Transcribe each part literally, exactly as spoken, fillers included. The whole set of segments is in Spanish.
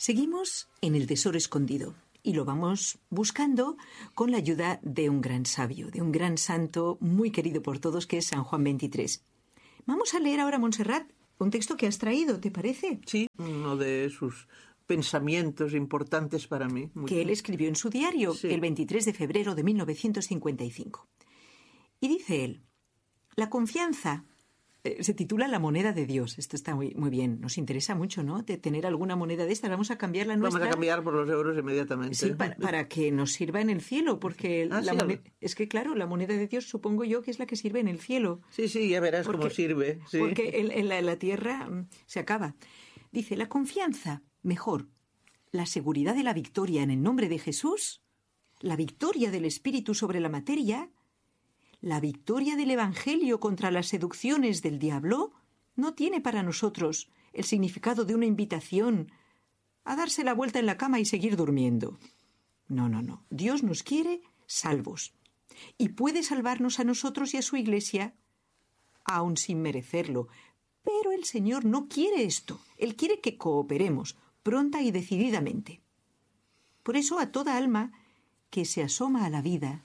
Seguimos en el tesoro escondido y lo vamos buscando con la ayuda de un gran sabio, de un gran santo muy querido por todos, que es San Juan veintitrés. Vamos a leer ahora, Montserrat, un texto que has traído, ¿te parece? Sí, uno de sus pensamientos importantes para mí. Mucho. Que él escribió en su diario sí. el veintitrés de febrero de mil novecientos cincuenta y cinco. Y dice él, la confianza... Se titula La moneda de Dios. Esto está muy, muy bien. Nos interesa mucho, ¿no? De tener alguna moneda de estas. Vamos a cambiar la nuestra. Vamos a cambiar por los euros inmediatamente. Sí, para, para que nos sirva en el cielo, porque ah, la sí, moneda, es que, claro, la moneda de Dios supongo yo que es la que sirve en el cielo. Sí, sí, ya verás porque, cómo sirve. Sí. Porque en, en, la, en la tierra se acaba. Dice, la confianza, mejor, la seguridad de la victoria en el nombre de Jesús, la victoria del Espíritu sobre la materia, la victoria del Evangelio contra las seducciones del diablo, no tiene para nosotros el significado de una invitación a darse la vuelta en la cama y seguir durmiendo. No, no, no. Dios nos quiere salvos y puede salvarnos a nosotros y a su Iglesia, aun sin merecerlo. Pero el Señor no quiere esto. Él quiere que cooperemos pronta y decididamente. Por eso a toda alma que se asoma a la vida,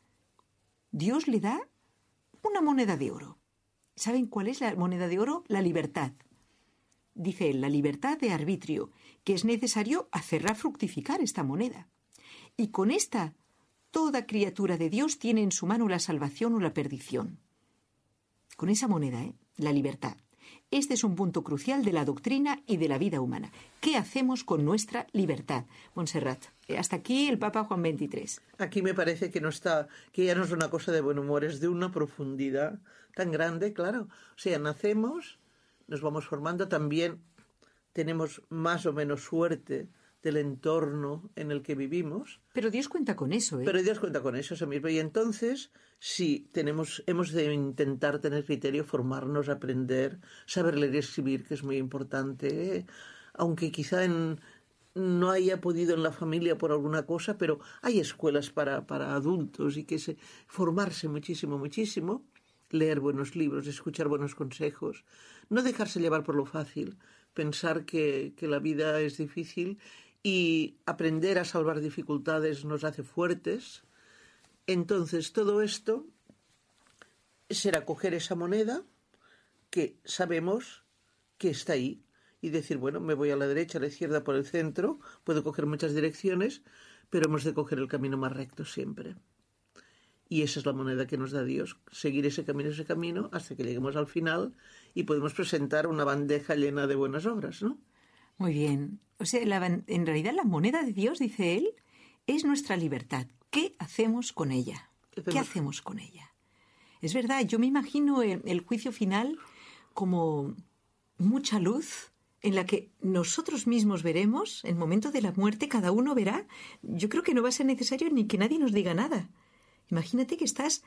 Dios le da una moneda de oro. ¿Saben cuál es la moneda de oro? La libertad. Dice él, la libertad de arbitrio, que es necesario hacerla fructificar esta moneda. Y con esta, toda criatura de Dios tiene en su mano la salvación o la perdición. Con esa moneda, ¿eh? La libertad. Este es un punto crucial de la doctrina y de la vida humana. ¿Qué hacemos con nuestra libertad? Montserrat, hasta aquí el Papa Juan veintitrés. Aquí me parece que no está, que ya no es una cosa de buen humor, es de una profundidad tan grande, claro. O sea, nacemos, nos vamos formando, también tenemos más o menos suerte del entorno en el que vivimos. Pero Dios cuenta con eso, ¿eh? Pero Dios cuenta con eso, eso mismo. Y entonces, sí, tenemos, hemos de intentar tener criterio, formarnos, aprender, saber leer y escribir, que es muy importante, ¿eh? Aunque quizá en, no haya podido en la familia por alguna cosa, pero hay escuelas para, para adultos y que se, formarse muchísimo, muchísimo, leer buenos libros, escuchar buenos consejos, no dejarse llevar por lo fácil, pensar que, que la vida es difícil y aprender a salvar dificultades nos hace fuertes. Entonces todo esto será coger esa moneda que sabemos que está ahí y decir, bueno, me voy a la derecha, a la izquierda, por el centro, puedo coger muchas direcciones, pero hemos de coger el camino más recto siempre. Y esa es la moneda que nos da Dios, seguir ese camino, ese camino, hasta que lleguemos al final y podemos presentar una bandeja llena de buenas obras, ¿no? Muy bien. O sea, la, en realidad la moneda de Dios, dice él, es nuestra libertad. ¿Qué hacemos con ella? ¿Qué hacemos, ¿Qué hacemos con ella? Es verdad, yo me imagino el, el juicio final como mucha luz en la que nosotros mismos veremos, en el momento de la muerte, cada uno verá. Yo creo que no va a ser necesario ni que nadie nos diga nada. Imagínate que estás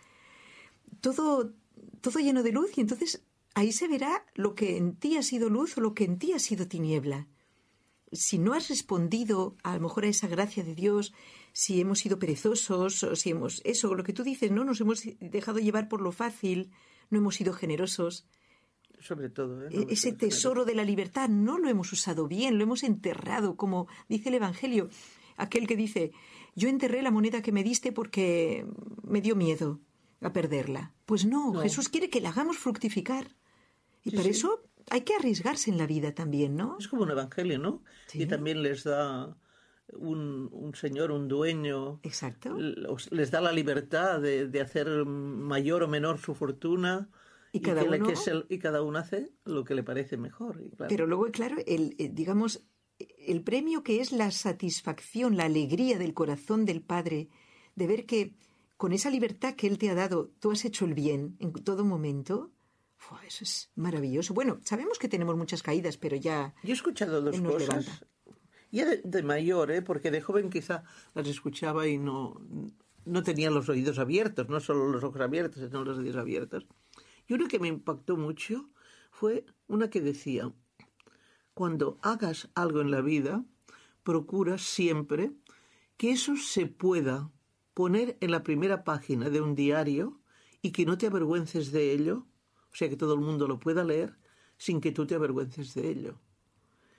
todo, todo lleno de luz y entonces ahí se verá lo que en ti ha sido luz o lo que en ti ha sido tiniebla. Si no has respondido a lo mejor a esa gracia de Dios, si hemos sido perezosos, o si hemos, eso, lo que tú dices, ¿no? Nos hemos dejado llevar por lo fácil, no hemos sido generosos. Sobre todo, ¿eh? No Ese tesoro de la libertad no lo hemos usado bien, lo hemos enterrado, como dice el Evangelio. Aquel que dice, yo enterré la moneda que me diste porque me dio miedo a perderla. Pues no, no. Jesús quiere que la hagamos fructificar. Y sí, para sí. eso hay que arriesgarse en la vida también, ¿no? Es como un evangelio, ¿no? Sí. Y también les da un, un señor, un dueño. Exacto. Les da la libertad de, de hacer mayor o menor su fortuna. Y cada, y, que uno, que el, y cada uno hace lo que le parece mejor. Y claro. Pero luego, claro, el, el, digamos, el premio que es la satisfacción, la alegría del corazón del Padre, de ver que con esa libertad que Él te ha dado, tú has hecho el bien en todo momento. Uf, eso es maravilloso. Bueno, sabemos que tenemos muchas caídas, pero ya... Yo he escuchado dos cosas, levanta. ya de, de mayor, ¿eh? Porque de joven quizá las escuchaba y no, no tenía los oídos abiertos, no solo los ojos abiertos, sino los oídos abiertos. Y una que me impactó mucho fue una que decía, cuando hagas algo en la vida, procura siempre que eso se pueda poner en la primera página de un diario y que no te avergüences de ello, o sea, que todo el mundo lo pueda leer sin que tú te avergüences de ello.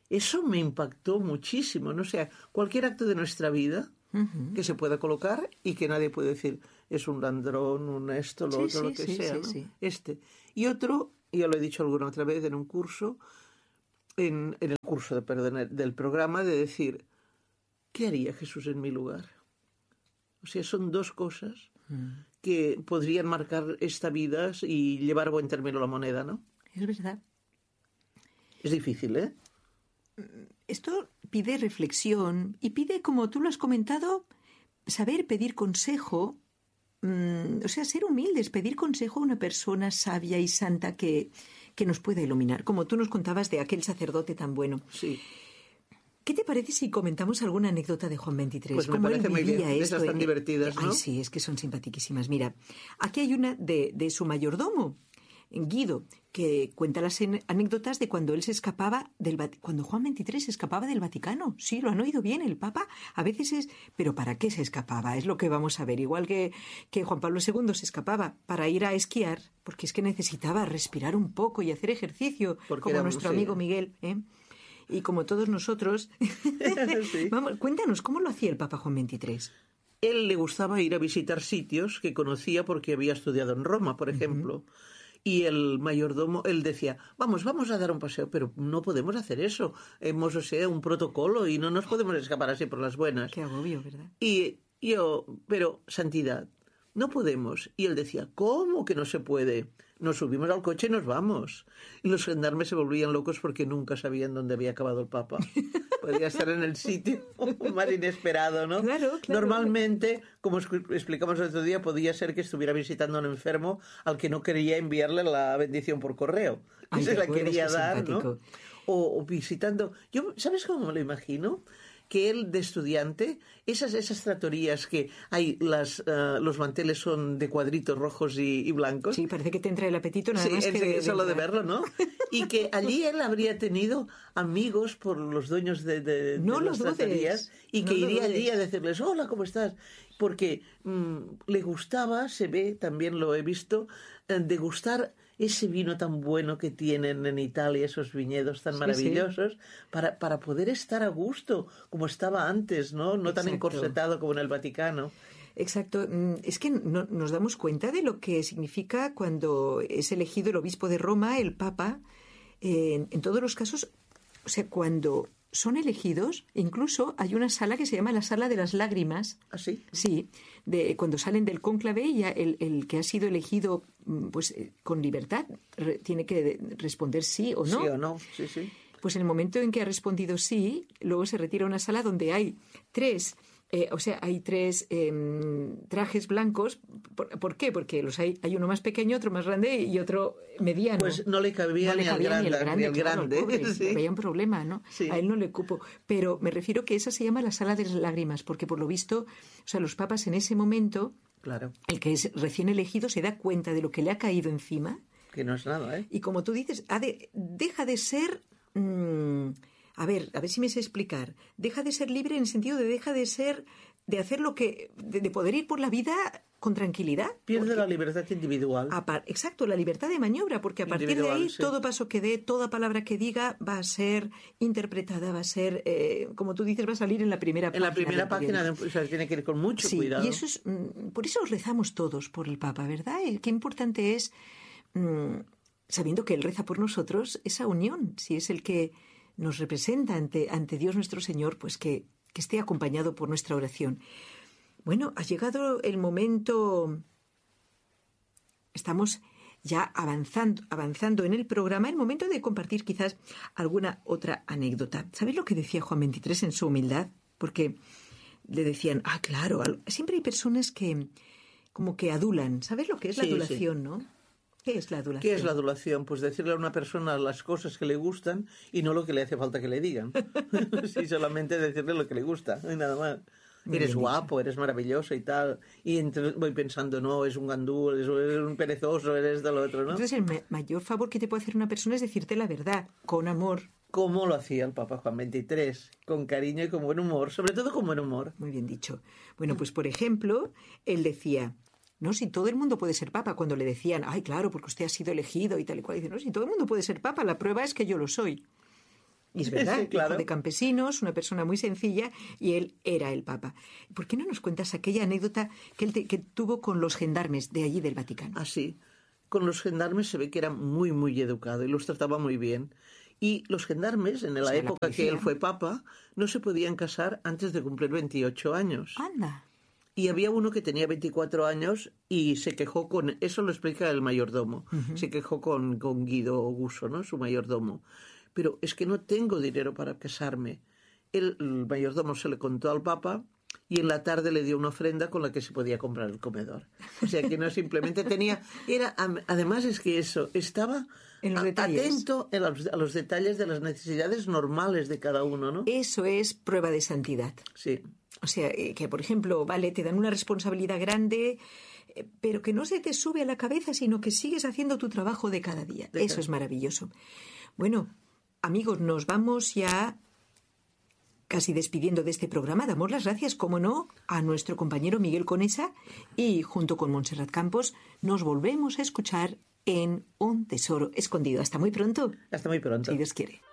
eso me impactó muchísimo, ¿no? O sea, cualquier acto de nuestra vida uh-huh. que se pueda colocar y que nadie puede decir, es un ladrón, un esto, lo sí, otro, sí, lo que sí, sea, sí, ¿no? sí. Este. Y otro, ya lo he dicho alguna otra vez en un curso, en, en el curso de, perdón, del programa, de decir, ¿qué haría Jesús en mi lugar? O sea, son dos cosas uh-huh. que podrían marcar esta vida y llevar a buen término la moneda, ¿no? Es verdad. Es difícil, ¿eh? Esto pide reflexión y pide, como tú lo has comentado, saber pedir consejo, mmm, o sea, ser humildes, pedir consejo a una persona sabia y santa que, que nos pueda iluminar, como tú nos contabas de aquel sacerdote tan bueno. Sí. ¿Qué te parece si comentamos alguna anécdota de Juan veintitrés? Pues me parece muy bien, de esas tan divertidas, ¿no? Ay, sí, es que son simpaticísimas. Mira, aquí hay una de, de su mayordomo, Guido, que cuenta las anécdotas de cuando él se escapaba del cuando Juan veintitrés se escapaba del Vaticano. Sí, lo han oído bien, el Papa a veces es... ¿Pero para qué se escapaba? Es lo que vamos a ver. Igual que, que Juan Pablo segundo se escapaba para ir a esquiar, porque es que necesitaba respirar un poco y hacer ejercicio, porque como éramos, nuestro sí. amigo Miguel, ¿eh? Y como todos nosotros. Sí. Vamos, cuéntanos, ¿cómo lo hacía el Papa Juan veintitrés? Él le gustaba ir a visitar sitios que conocía porque había estudiado en Roma, por ejemplo. Uh-huh. Y el mayordomo, él decía, vamos, vamos a dar un paseo, pero no podemos hacer eso. Hemos, o sea, un protocolo y no nos podemos escapar así por las buenas. Qué agobio, ¿verdad? Y yo, pero, santidad, no podemos. Y él decía, ¿cómo que no se puede? Nos subimos al coche y nos vamos. Y los gendarmes se volvían locos porque nunca sabían dónde había acabado el Papa. Podía estar en el sitio más inesperado, ¿no? Claro, claro. Normalmente, como explicamos el otro día, podía ser que estuviera visitando a un enfermo al que no quería enviarle la bendición por correo. Ay, se la quería dar, simpático. ¿no? O, o visitando... Yo, ¿sabes cómo me lo imagino? Que él, de estudiante, esas, esas tratorías que hay, las, uh, los manteles son de cuadritos rojos y, y blancos. Sí, parece que te entra el apetito nada sí, más que de, solo de de verlo, ¿no? Y que allí él habría tenido amigos por los dueños de, de, no de las dudes, tratorías y no que iría dudes. allí a decirles, hola, ¿cómo estás? Porque mmm, le gustaba, se ve, también lo he visto, eh, degustar ese vino tan bueno que tienen en Italia, esos viñedos tan sí, maravillosos, sí. Para, para poder estar a gusto, como estaba antes, ¿no? No tan encorsetado como en el Vaticano. Exacto. Es que no, nos damos cuenta de lo que significa cuando es elegido el obispo de Roma, el Papa. Eh, en, en todos los casos, o sea, cuando son elegidos, incluso hay una sala que se llama la Sala de las Lágrimas. ¿Ah, sí? Sí, de, cuando salen del cónclave y ya el, el que ha sido elegido pues con libertad re, tiene que responder sí o no. Sí o no, sí, sí. Pues en el momento en que ha respondido sí, luego se retira a una sala donde hay tres... Eh, o sea, hay tres eh, trajes blancos. ¿Por, ¿Por qué? Porque los hay, hay uno más pequeño, otro más grande y otro mediano. Pues no le cabía, no ni, le cabía al grande, ni el grande. Ni el claro, grande. Pobre, sí. Había un problema, ¿no? Sí. A él no le cupo. Pero me refiero que esa se llama la Sala de las Lágrimas, porque por lo visto, o sea, los papas en ese momento, claro. El que es recién elegido se da cuenta de lo que le ha caído encima. Que no es nada, ¿eh? Y como tú dices, ha de, deja de ser... Mmm, a ver, a ver si me sé explicar. Deja de ser libre en el sentido de deja de ser... de hacer lo que... de, de poder ir por la vida con tranquilidad. Pierde porque, la libertad individual. A, exacto, la libertad de maniobra, porque a partir de ahí sí. Todo paso que dé, toda palabra que diga va a ser interpretada, va a ser, eh, como tú dices, va a salir en la primera en página. En la primera página, de, o sea, tiene que ir con mucho sí, cuidado. Y eso es, por eso rezamos todos por el Papa, ¿verdad? Y qué importante es, mmm, sabiendo que Él reza por nosotros, esa unión, si es el que nos representa ante, ante Dios nuestro Señor, pues que, que esté acompañado por nuestra oración. Bueno, ha llegado el momento, estamos ya avanzando, avanzando en el programa, el momento de compartir quizás alguna otra anécdota. ¿Sabéis lo que decía Juan veintitrés en su humildad? Porque le decían, ah, claro, siempre hay personas que como que adulan. ¿Sabes lo que es la sí, adulación, sí. no? ¿Qué es la adulación? ¿Qué es la adulación? Pues decirle a una persona las cosas que le gustan y no lo que le hace falta que le digan. Sí, solamente decirle lo que le gusta, y nada más. Muy eres guapo, eres maravilloso y tal. Y entre, voy pensando, no, es un gandú, eres, eres un perezoso, eres de lo otro, ¿no? Entonces el me- mayor favor que te puede hacer una persona es decirte la verdad, con amor. Como lo hacía el Papa Juan veintitrés, con cariño y con buen humor, sobre todo con buen humor. Muy bien dicho. Bueno, pues por ejemplo, él decía... No, si todo el mundo puede ser papa, cuando le decían, ay, claro, porque usted ha sido elegido y tal y cual, dice, no, si todo el mundo puede ser papa, la prueba es que yo lo soy. Y es verdad, Sí, claro. hijo de campesinos, una persona muy sencilla, y él era el Papa. ¿Por qué no nos cuentas aquella anécdota que él te- que tuvo con los gendarmes de allí del Vaticano? Así. Con los gendarmes se ve que era muy, muy educado y los trataba muy bien. Y los gendarmes, en la O sea, la época que policía. él fue papa, no se podían casar antes de cumplir veintiocho años. Anda. Y había uno que tenía veinticuatro años y se quejó con... Eso lo explica el mayordomo. Uh-huh. Se quejó con, con Guido Guso, ¿no? Su mayordomo. Pero es que no tengo dinero para casarme. El, el mayordomo se le contó al Papa y en la tarde le dio una ofrenda con la que se podía comprar el comedor. O sea que no simplemente tenía... era Además es que eso, estaba en los detalles. atento a los, a los detalles de las necesidades normales de cada uno, ¿no? Eso es prueba de santidad. Sí. O sea, que por ejemplo, vale, te dan una responsabilidad grande, pero que no se te sube a la cabeza, sino que sigues haciendo tu trabajo de cada día. De Eso cada... es maravilloso. Bueno, amigos, nos vamos ya casi despidiendo de este programa. Damos las gracias, como no, a nuestro compañero Miguel Conesa y junto con Montserrat Campos nos volvemos a escuchar en Un Tesoro Escondido. Hasta muy pronto. Hasta muy pronto. Si Dios quiere.